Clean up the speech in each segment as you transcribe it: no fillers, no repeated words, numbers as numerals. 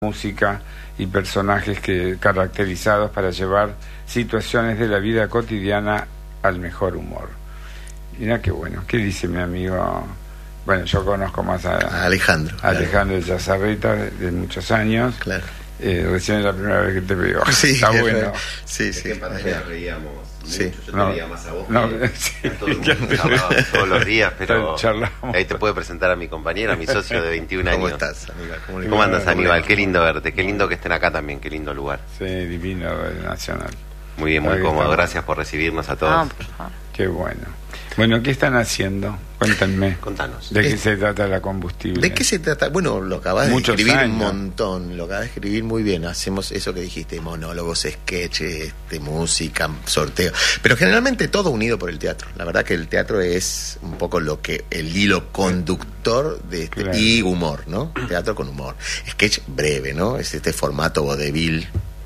música y personajes caracterizados para llevar situaciones de la vida cotidiana al mejor humor. Mira qué bueno. ¿Qué dice mi amigo? Bueno, yo conozco más a Alejandro. Alejandro de Yazarreta de muchos años. Claro. Recién es la primera vez que te veo. Sí, está bueno. Sí, sí. En pantalla reíamos sí. mucho. Yo te veía más a vos. Sí, todo el mundo charlaba todos los días, pero charlamos. ahí te puedo presentar a mi compañero, a mi socio de 21 años. ¿Cómo estás, Aníbal? ¿Cómo andas, Aníbal? Qué lindo verte, qué lindo que estén acá también, qué lindo lugar. Sí, divino, Nacional. Muy bien, muy cómodo. Gracias por recibirnos a todos. Qué bueno. Bueno, ¿qué están haciendo? Cuéntenme. Contanos. ¿De qué se trata la combustible? ¿De qué se trata? Bueno, lo acabas de Muchos escribir años. un montón, lo acabas de escribir muy bien. Hacemos eso que dijiste, monólogos, sketches, música, sorteo. Pero generalmente todo unido por el teatro. La verdad que el teatro es un poco lo que el hilo conductor de este, claro. Y humor, ¿no? Teatro con humor. Sketch breve, ¿no? Es este formato vodevil.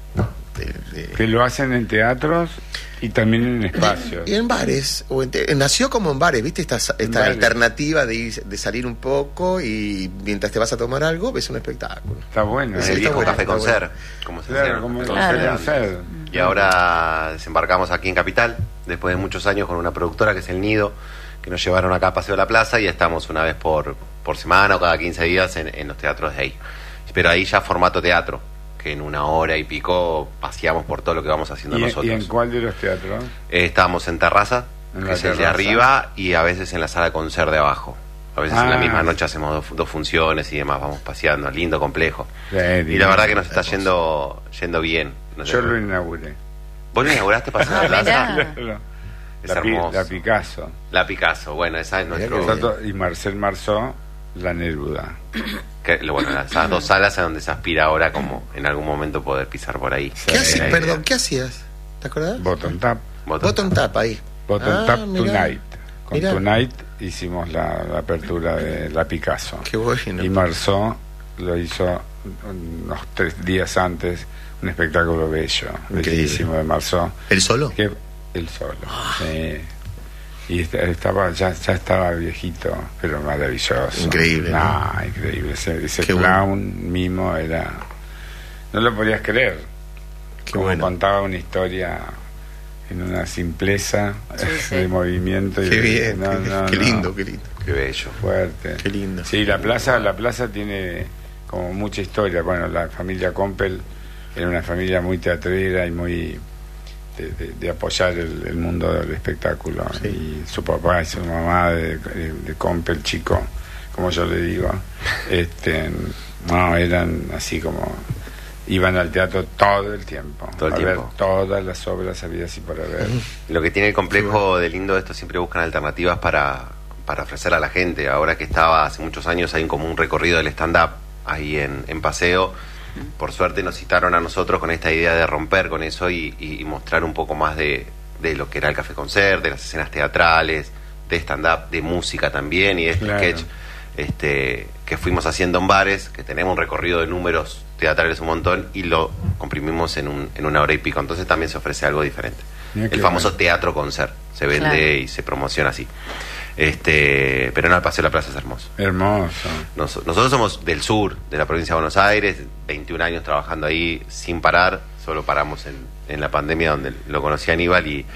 Que lo hacen en teatros y también en espacios. Y en bares, nació como en bares, ¿viste? Esta bares. Alternativa de salir un poco y mientras te vas a tomar algo, ves un espectáculo. Está bueno. Sí, El está viejo bueno, café está con bueno. ser, como se Claro, hacía, como ¿no? el Con café ser con antes. ser. Y ahora desembarcamos aquí en Capital, después de muchos años con una productora que es El Nido, que nos llevaron acá a Paseo de la Plaza y estamos una vez por semana o cada 15 días en los teatros de ahí. Pero ahí ya formato teatro, que en una hora y pico paseamos por todo lo que vamos haciendo nosotros. ¿Y en cuál de los teatros? Estábamos en Terraza, En que la es el de terraza. arriba, y a veces en la sala con ser de abajo. A veces en la Ah. misma noche hacemos dos funciones y demás, vamos paseando, lindo complejo. Sí, Y divino. la verdad que nos está hermoso. yendo bien. Yo lo inauguré. ¿Vos lo inauguraste Paseo de la Plaza? Claro. Es La hermoso. Picasso. La Picasso, bueno, esa es Mirá nuestro... Y Marcel Marceau, la Neruda. Bueno, esas dos salas en donde se aspira ahora como en algún momento poder pisar por ahí. ¿Qué hacías? La idea. Perdón, ¿qué hacías? ¿Te acordás? Bottom Tap. Bottom Tap ahí. Bottom Tap mirá. Tonight. Con Mirá. Tonight hicimos la apertura de la Picasso. Qué bueno. Y Marceau lo hizo unos 3 días antes, un espectáculo bello, Increíble. bellísimo de Marceau. ¿El solo? Que él solo. Sí. Y ya estaba viejito, pero maravilloso. Increíble, ¿no? Increíble. Ese Qué clown mimo era... No lo podías creer. Qué Como bueno. contaba una historia en una simpleza Sí. de movimiento. Qué bien, qué no. lindo, qué lindo. Qué bello. Fuerte. Qué lindo. Sí, la plaza tiene como mucha historia. Bueno, la familia Compel era una familia muy teatrera y muy de apoyar el mundo del espectáculo. Sí. Y su papá y su mamá de Compel, chico, como yo le digo, no, eran así como... Iban al teatro todo el tiempo. Todo el a tiempo. ver todas las obras habidas y por haber. Lo que tiene el complejo de lindo de esto, siempre buscan alternativas para ofrecer a la gente. Ahora que estaba hace muchos años, hay como un recorrido del stand-up ahí en Paseo. Por suerte nos citaron a nosotros con esta idea de romper con eso y mostrar un poco más de lo que era el café concert, de las escenas teatrales, de stand-up, de música también, y de este Claro. sketch que fuimos haciendo en bares, que tenemos un recorrido de números teatrales un montón y lo comprimimos en una hora y pico. Entonces también se ofrece algo diferente. Mira qué El famoso bueno. teatro concert se vende Claro. y se promociona así. Pero no, el Paseo de la Plaza es hermoso. Hermoso. Nosotros somos del sur, de la provincia de Buenos Aires, 21 años trabajando ahí sin parar, solo paramos en la pandemia donde lo conocí a Aníbal y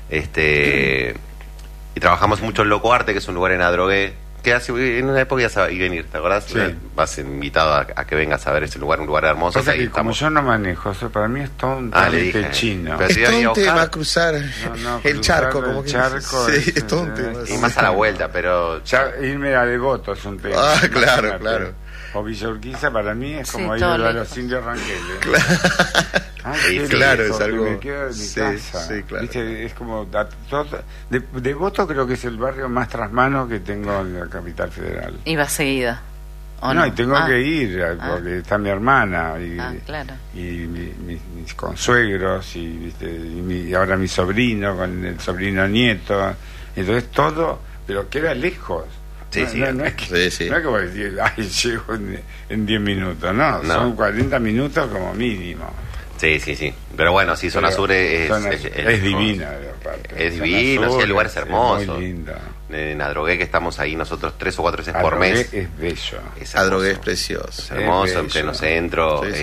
trabajamos mucho en Loco Arte, que es un lugar en Adrogué, que hace en una época ya iba a venir, ¿te acordás? Sí. Vas invitado a que vengas a ver ese lugar, un lugar hermoso. Pasa ahí que como estamos. yo no manejo, eso para mí es todo un Le trámite dije. chino. Pero Es si iba a todo ir a un tema buscar. cruzar No, el charco, cruzar como el que charco sí, es- es todo un tema. Y más a la vuelta, pero Irme a Devoto es un tema. Ah, claro, Imagínate. claro. O Villa Urquiza para mí es Sí, como ir todo a lejos. los indios Rangeles. Claro. Sí, qué claro, lejos, es algo- que me quedo en mi sí, casa. sí, claro. ¿Viste? Es como Devoto creo que es el barrio más trasmano que tengo en la capital federal. Iba seguida. ¿o No, y tengo Ah, que ir porque está mi hermana y, claro. y mis consuegros y ahora mi sobrino con el sobrino nieto, entonces todo, pero queda lejos. Sí, no, sí. no es que, Sí, sí. no es como decir, ay, llego en 10 minutos, no, No. son 40 minutos como mínimo. sí. Pero bueno, sí, Zona Pero Sur es divina, aparte. es divino, Zona sí, el lugar es muy hermoso. lindo. En Adrogué, que estamos ahí nosotros 3 o 4 veces por Adrogué mes. es bello. Es Adrogué es hermoso. precioso. Es hermoso, Es en pleno bello. centro. Sí, sí.